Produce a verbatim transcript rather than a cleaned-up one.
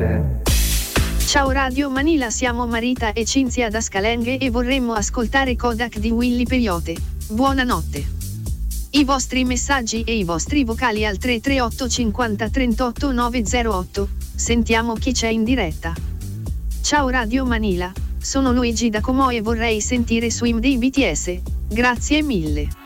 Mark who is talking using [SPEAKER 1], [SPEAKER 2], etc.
[SPEAKER 1] notte.
[SPEAKER 2] Ciao Radio Manila, siamo Marita e Cinzia da Scalenghe e vorremmo ascoltare Kodak di Willy Peyote. Buonanotte. I vostri messaggi e i vostri vocali al tre tre otto cinquanta trentotto novecentotto. Sentiamo chi c'è in diretta. Ciao Radio Manila, sono Luigi da Como e vorrei sentire Swim dei B T S. Grazie mille.